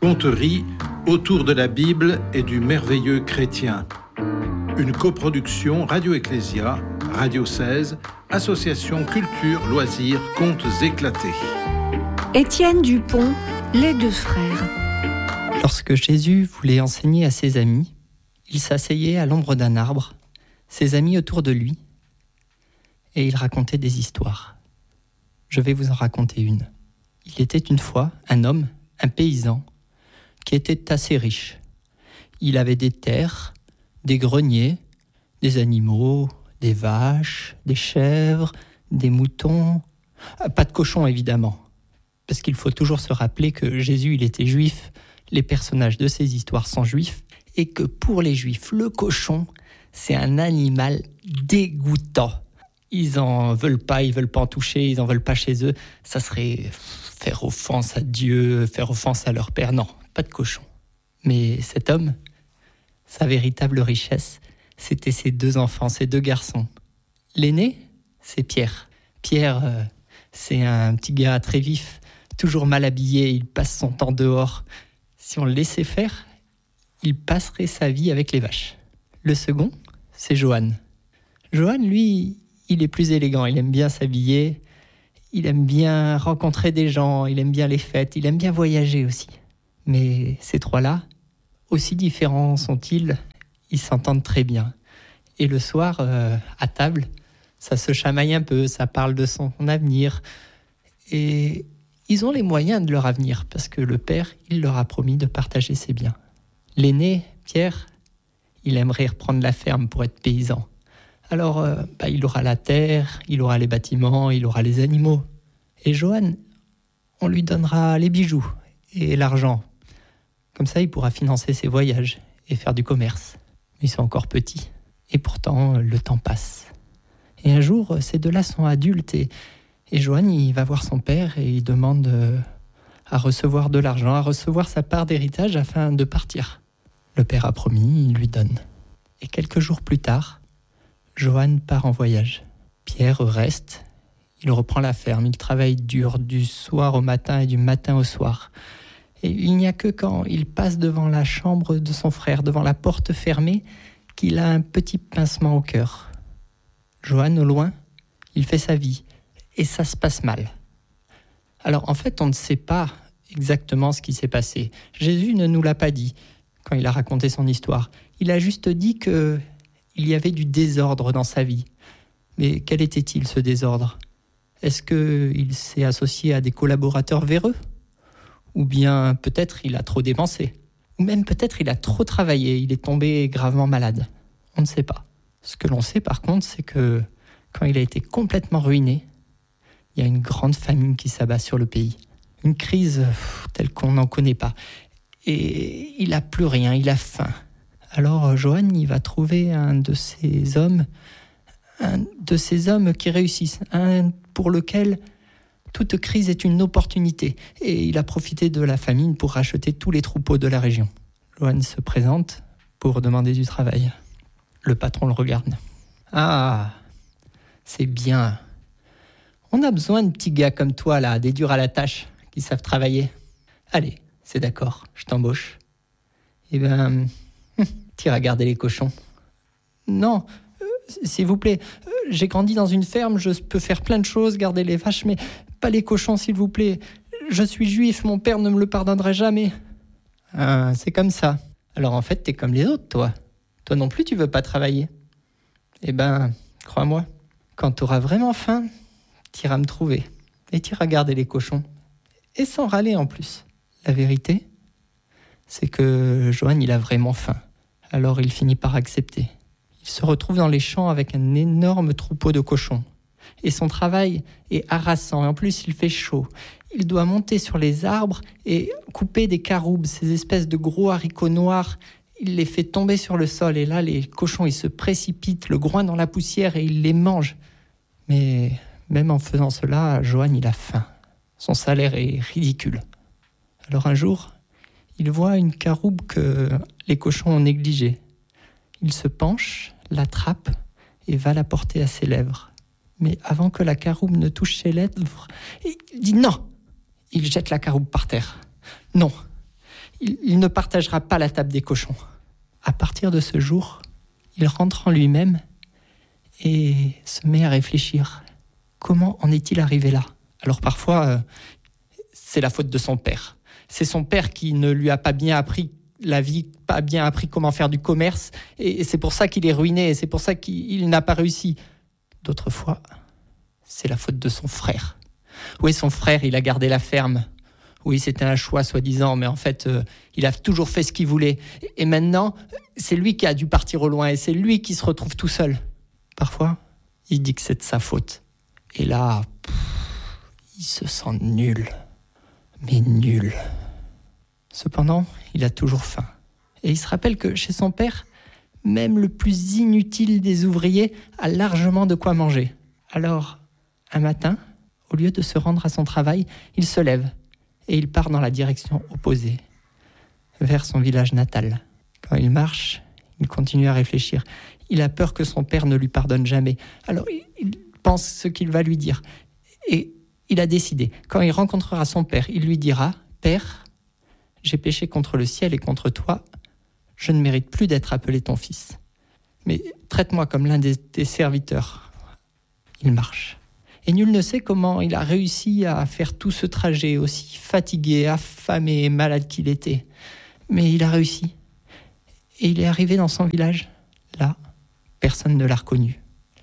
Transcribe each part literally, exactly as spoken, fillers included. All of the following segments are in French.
Conterie autour de la Bible et du merveilleux chrétien. Une coproduction Radio Ecclésia, Radio seize, Association Culture, Loisirs, Contes éclatés. Étienne Dupont, Les deux frères. Lorsque Jésus voulait enseigner à ses amis, il s'asseyait à l'ombre d'un arbre, ses amis autour de lui, et il racontait des histoires. Je vais vous en raconter une. Il était une fois un homme, un paysan, qui était assez riche. Il avait des terres, des greniers, des animaux, des vaches, des chèvres, des moutons. Pas de cochons, évidemment, parce qu'il faut toujours se rappeler que Jésus, il était juif, les personnages de ces histoires sont juifs, et que pour les juifs, le cochon, c'est un animal dégoûtant. Ils en veulent pas, ils veulent pas en toucher, ils en veulent pas chez eux. Ça serait faire offense à Dieu, faire offense à leur père. Non, pas de cochon. Mais cet homme, sa véritable richesse, c'était ses deux enfants, ses deux garçons. L'aîné, c'est Pierre. Pierre, euh, c'est un petit gars très vif, toujours mal habillé, il passe son temps dehors. Si on le laissait faire, il passerait sa vie avec les vaches. Le second, c'est Johan. Johan, lui, il est plus élégant, il aime bien s'habiller, il aime bien rencontrer des gens, il aime bien les fêtes, il aime bien voyager aussi. Mais ces trois-là, aussi différents sont-ils, ils s'entendent très bien. Et le soir, euh, à table, ça se chamaille un peu, ça parle de son avenir. Et ils ont les moyens de leur avenir, parce que le père, il leur a promis de partager ses biens. L'aîné, Pierre, il aimerait reprendre la ferme pour être paysan. Alors, euh, bah, il aura la terre, il aura les bâtiments, il aura les animaux. Et Johan, on lui donnera les bijoux et l'argent. Comme ça, il pourra financer ses voyages et faire du commerce. Ils sont encore petits. Et pourtant, le temps passe. Et un jour, ces deux-là sont adultes et, et Johan, il va voir son père et il demande euh, à recevoir de l'argent, à recevoir sa part d'héritage afin de partir. Le père a promis, il lui donne. Et quelques jours plus tard, Johan part en voyage. Pierre reste, il reprend la ferme, il travaille dur du soir au matin et du matin au soir. Et il n'y a que quand il passe devant la chambre de son frère, devant la porte fermée, qu'il a un petit pincement au cœur. Johan, au loin, il fait sa vie, et ça se passe mal. Alors en fait, on ne sait pas exactement ce qui s'est passé. Jésus ne nous l'a pas dit quand il a raconté son histoire. Il a juste dit qu'il y avait du désordre dans sa vie. Mais quel était-il, ce désordre ? Est-ce qu'il s'est associé à des collaborateurs véreux ? Ou bien peut-être il a trop dépensé. Ou même peut-être il a trop travaillé, il est tombé gravement malade. On ne sait pas. Ce que l'on sait par contre, c'est que quand il a été complètement ruiné, il y a une grande famine qui s'abat sur le pays. Une crise pff, telle qu'on n'en connaît pas. Et il n'a plus rien, il a faim. Alors Johan, il va trouver un de ces hommes, un de ces hommes qui réussissent, un pour lequel toute crise est une opportunité. Et il a profité de la famine pour racheter tous les troupeaux de la région. Johan se présente pour demander du travail. Le patron le regarde. Ah, c'est bien. On a besoin de petits gars comme toi, là, des durs à la tâche, qui savent travailler. Allez, c'est d'accord, je t'embauche. Eh ben, t'iras garder les cochons. Non, euh, s'il vous plaît, euh, j'ai grandi dans une ferme, je peux faire plein de choses, garder les vaches, mais pas les cochons, s'il vous plaît. Je suis juif, mon père ne me le pardonnerait jamais. Ah, c'est comme ça. Alors en fait, t'es comme les autres, toi. Toi non plus, tu veux pas travailler. Eh ben, crois-moi, quand t'auras vraiment faim, t'iras me trouver. Et t'iras garder les cochons. Et sans râler en plus. La vérité, c'est que Johan, il a vraiment faim. Alors il finit par accepter. Il se retrouve dans les champs avec un énorme troupeau de cochons. Et son travail est harassant. Et en plus, il fait chaud. Il doit monter sur les arbres et couper des caroubes, ces espèces de gros haricots noirs. Il les fait tomber sur le sol. Et là, les cochons, ils se précipitent, le groin dans la poussière, et il les mange. Mais même en faisant cela, Johan, il a faim. Son salaire est ridicule. Alors un jour, il voit une caroube que les cochons ont négligée. Il se penche, l'attrape et va la porter à ses lèvres. Mais avant que la caroube ne touche ses lèvres, il dit non. Il jette la caroube par terre. Non. il, il ne partagera pas la table des cochons. À partir de ce jour, il rentre en lui-même et se met à réfléchir. Comment en est-il arrivé là ? Alors parfois, euh, c'est la faute de son père. C'est son père qui ne lui a pas bien appris la vie, pas bien appris comment faire du commerce, et c'est pour ça qu'il est ruiné, et c'est pour ça qu'il n'a pas réussi. D'autres fois, c'est la faute de son frère. Oui, son frère, il a gardé la ferme. Oui, c'était un choix, soi-disant, mais en fait, euh, il a toujours fait ce qu'il voulait. Et maintenant, c'est lui qui a dû partir au loin, et c'est lui qui se retrouve tout seul. Parfois, il dit que c'est de sa faute. Et là, pff, il se sent nul. Mais nul. Cependant, il a toujours faim. Et il se rappelle que chez son père, même le plus inutile des ouvriers a largement de quoi manger. Alors, un matin, au lieu de se rendre à son travail, il se lève et il part dans la direction opposée, vers son village natal. Quand il marche, il continue à réfléchir. Il a peur que son père ne lui pardonne jamais. Alors, il pense ce qu'il va lui dire. Et il a décidé, quand il rencontrera son père, il lui dira « Père, j'ai péché contre le ciel et contre toi. Je ne mérite plus d'être appelé ton fils. Mais traite-moi comme l'un des, des serviteurs. » Il marche. Et nul ne sait comment il a réussi à faire tout ce trajet, aussi fatigué, affamé et malade qu'il était. Mais il a réussi. Et il est arrivé dans son village. Là, personne ne l'a reconnu.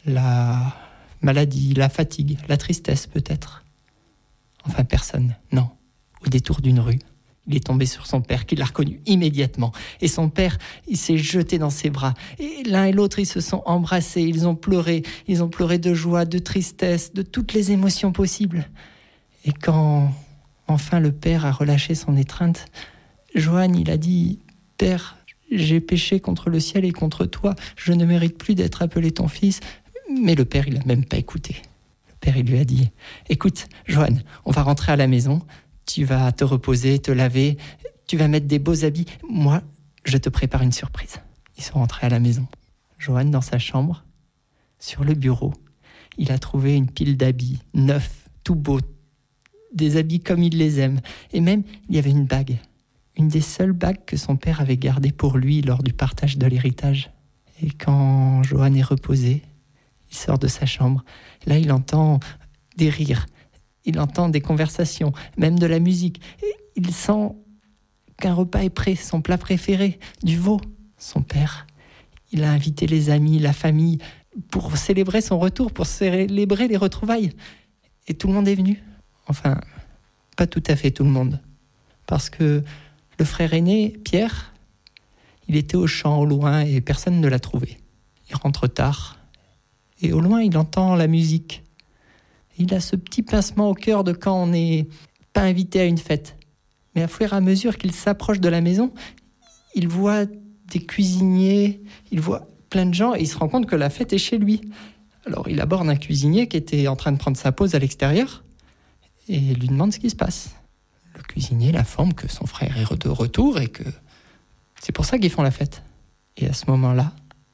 La maladie, la fatigue, la tristesse peut-être. Enfin, personne, non. Au détour d'une rue, il est tombé sur son père, qui l'a reconnu immédiatement. Et son père, il s'est jeté dans ses bras. Et l'un et l'autre, ils se sont embrassés, ils ont pleuré. Ils ont pleuré de joie, de tristesse, de toutes les émotions possibles. Et quand, enfin, le père a relâché son étreinte, Johann, il a dit « Père, j'ai péché contre le ciel et contre toi. Je ne mérite plus d'être appelé ton fils. » Mais le père, il n'a même pas écouté. Le père, il lui a dit « Écoute, Johann, on va rentrer à la maison. Tu vas te reposer, te laver. Tu vas mettre des beaux habits. Moi, je te prépare une surprise. » Ils sont rentrés à la maison. Johann, dans sa chambre, sur le bureau, il a trouvé une pile d'habits neufs, tout beaux, des habits comme il les aime. Et même, il y avait une bague. Une des seules bagues que son père avait gardées pour lui lors du partage de l'héritage. Et quand Johann est reposé, il sort de sa chambre. Là, il entend des rires, il entend des conversations, même de la musique. Et il sent qu'un repas est prêt, son plat préféré, du veau. Son père, il a invité les amis, la famille, pour célébrer son retour, pour célébrer les retrouvailles. Et tout le monde est venu. Enfin, pas tout à fait tout le monde. Parce que le frère aîné, Pierre, il était au champ au loin et personne ne l'a trouvé. Il rentre tard. Et au loin, il entend la musique. Il a ce petit pincement au cœur de quand on n'est pas invité à une fête. Mais à fur et à mesure qu'il s'approche de la maison, il voit des cuisiniers, il voit plein de gens et il se rend compte que la fête est chez lui. Alors il aborde un cuisinier qui était en train de prendre sa pause à l'extérieur et lui demande ce qui se passe. Le cuisinier l'informe que son frère est de retour et que c'est pour ça qu'ils font la fête. Et à ce moment-là,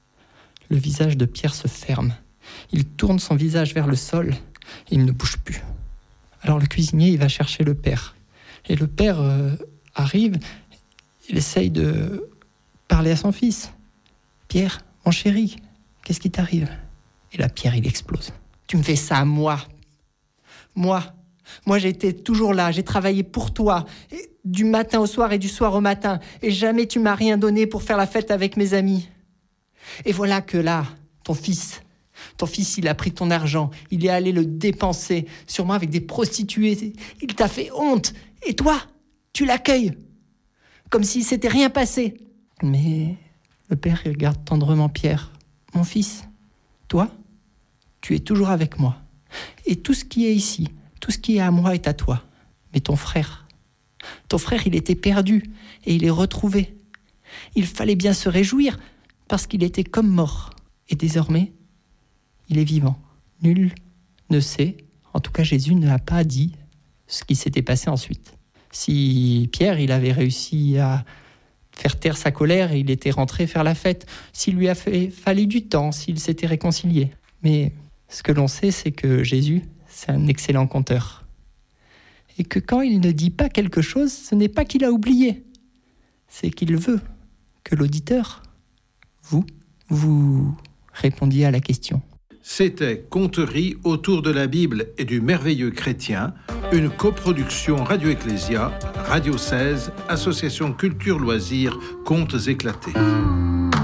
le visage de Pierre se ferme. Il tourne son visage vers le sol et il ne bouge plus. Alors le cuisinier, il va chercher le père. Et le père euh, arrive, il essaye de parler à son fils. « Pierre, mon chéri, qu'est-ce qui t'arrive ?» Et là, Pierre, il explose. « Tu me fais ça à moi. Moi, moi j'ai été toujours là, j'ai travaillé pour toi, et du matin au soir et du soir au matin, et jamais tu m'as rien donné pour faire la fête avec mes amis. Et voilà que là, ton fils... Ton fils, il a pris ton argent, il est allé le dépenser, sûrement avec des prostituées. Il t'a fait honte. Et toi, tu l'accueilles, comme si s'était rien passé. » Mais le père, il regarde tendrement Pierre. « Mon fils, toi, tu es toujours avec moi. Et tout ce qui est ici, tout ce qui est à moi est à toi. Mais ton frère, ton frère, il était perdu et il est retrouvé. Il fallait bien se réjouir parce qu'il était comme mort. Et désormais, il est vivant. Nul ne sait, en tout cas Jésus ne a pas dit ce qui s'était passé ensuite. Si Pierre, il avait réussi à faire taire sa colère, il était rentré faire la fête, s'il lui a fait, fallu du temps, s'il s'était réconcilié. Mais ce que l'on sait, c'est que Jésus, c'est un excellent conteur. Et que quand il ne dit pas quelque chose, ce n'est pas qu'il a oublié. c'est qu'il veut que l'auditeur, vous, vous répondiez à la question. C'était Conteries autour de la Bible et du merveilleux chrétien, une coproduction Radio Ecclésia, Radio seize, Association Culture Loisirs, Contes éclatés.